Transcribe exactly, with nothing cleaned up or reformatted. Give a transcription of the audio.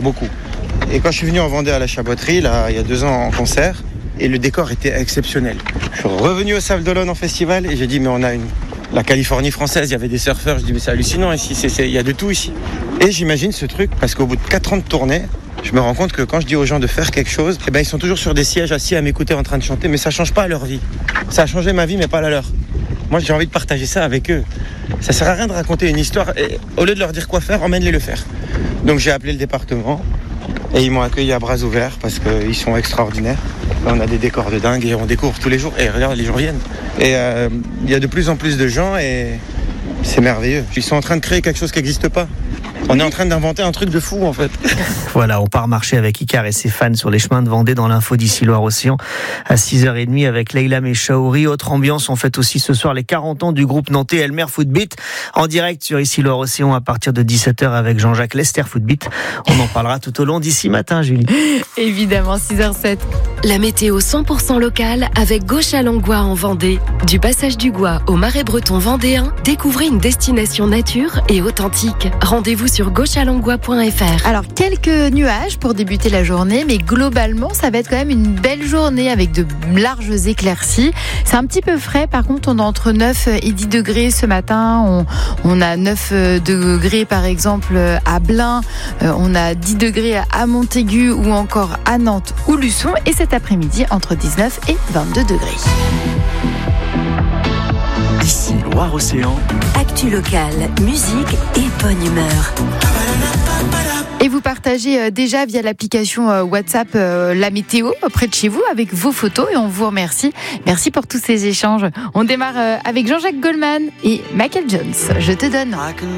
beaucoup. Et quand je suis venu en Vendée à la Chaboterie, là, il y a deux ans en concert, et le décor était exceptionnel. Je suis revenu au Sable d'Olonne en festival et j'ai dit mais on a une... la Californie française, il y avait des surfeurs, je dis mais c'est hallucinant ici, c'est, c'est... il y a de tout ici. Et j'imagine ce truc parce qu'au bout de quatre ans de tournée, je me rends compte que quand je dis aux gens de faire quelque chose, eh ben ils sont toujours sur des sièges assis à m'écouter en train de chanter, mais ça change pas leur vie. Ça a changé ma vie mais pas la leur. Moi j'ai envie de partager ça avec eux. Ça sert à rien de raconter une histoire et au lieu de leur dire quoi faire, emmène-les le faire. Donc j'ai appelé le département et ils m'ont accueilli à bras ouverts parce qu'ils sont extraordinaires. On a des décors de dingue et on découvre tous les jours. Et regarde, les gens viennent. Et il euh, y a de plus en plus de gens et c'est merveilleux. Ils sont en train de créer quelque chose qui n'existe pas. On est en train d'inventer un truc de fou en fait. Voilà, on part marcher avec Icar et ses fans sur les chemins de Vendée dans l'info d'ici Loire-Océan à six heures trente avec Leïla Meshaouri. Autre ambiance, on fête aussi ce soir les quarante ans du groupe nantais Elmer Footbeat en direct sur ici Loire-Océan à partir de dix-sept heures avec Jean-Jacques Lester Footbeat. On en parlera tout au long d'ici matin, Julie. Évidemment, six heures zéro sept. La météo cent pour cent locale avec Gauche-à-Langlois en Vendée. Du passage du Gois au Marais breton vendéen, découvrez une destination nature et authentique. Rendez-vous sur gauche à langlois point f r. Alors, quelques nuages pour débuter la journée, mais globalement, ça va être quand même une belle journée avec de larges éclaircies. C'est un petit peu frais, par contre, on est entre neuf et dix degrés ce matin. On, on a neuf degrés, par exemple, à Blain. On a dix degrés à Montaigu ou encore à Nantes ou Luçon. Et cet après-midi, entre dix-neuf et vingt-deux degrés. Ici Loire-Océan. Actu locale, musique et bonne humeur. Et vous partagez déjà via l'application WhatsApp la météo près de chez vous avec vos photos et on vous remercie. Merci pour tous ces échanges. On démarre avec Jean-Jacques Goldman et Michael Jones. Je te donne.